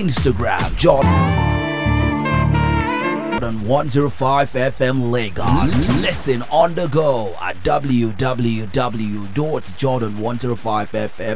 Instagram, Jordan 105 FM Lagos. Listen on the go at www.jordan105fm.com.